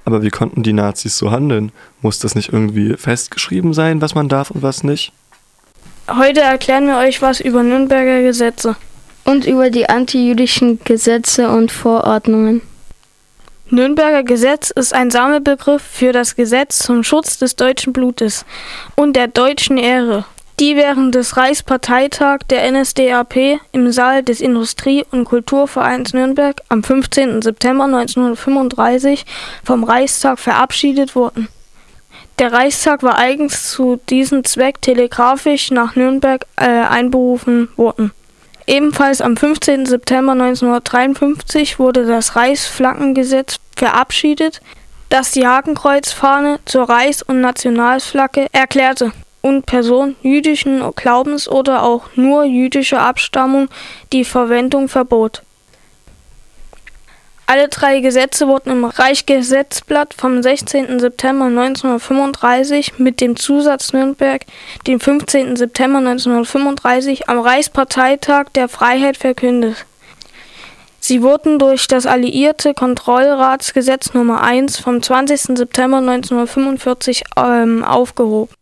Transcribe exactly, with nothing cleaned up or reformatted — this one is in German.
Aber wie konnten die Nazis so handeln? Muss das nicht irgendwie festgeschrieben sein, was man darf und was nicht? Heute erklären wir euch was über Nürnberger Gesetze. Und über die antijüdischen Gesetze und Verordnungen. Nürnberger Gesetz ist ein Sammelbegriff für das Gesetz zum Schutz des deutschen Blutes und der deutschen Ehre, die während des Reichsparteitags der N S D A P im Saal des Industrie- und Kulturvereins Nürnberg am fünfzehnten September neunzehnhundertfünfunddreißig vom Reichstag verabschiedet wurden. Der Reichstag war eigens zu diesem Zweck telegrafisch nach Nürnberg äh, einberufen worden. Ebenfalls am fünfzehnten September neunzehnhundertdreiundfünfzig wurde das Reichsflaggengesetz verabschiedet, das die Hakenkreuzfahne zur Reichs- und Nationalflagge erklärte und Personen jüdischen Glaubens oder auch nur jüdischer Abstammung die Verwendung verbot. Alle drei Gesetze wurden im Reichsgesetzblatt vom sechzehnten September neunzehnhundertfünfunddreißig mit dem Zusatz Nürnberg den fünfzehnten September neunzehnhundertfünfunddreißig am Reichsparteitag der Freiheit verkündet. Sie wurden durch das Alliierte Kontrollratsgesetz Nummer eins vom zwanzigsten September neunzehnhundertfünfundvierzig ähm, aufgehoben.